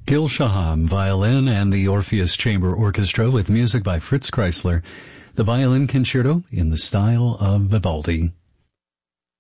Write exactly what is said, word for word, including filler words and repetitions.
Gil Shaham, violin, and the Orpheus Chamber Orchestra with music by Fritz Kreisler. The violin concerto in the style of Vivaldi.